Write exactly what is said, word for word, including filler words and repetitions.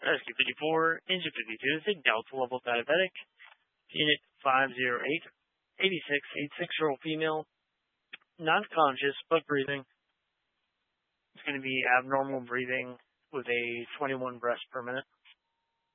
Rescue fifty-four, engine fifty-two, this is a Delta level diabetic, unit five zero eight, eighty-six, eighty-six-year-old female, not conscious but breathing. It's going to be abnormal breathing with a twenty-one breaths per minute.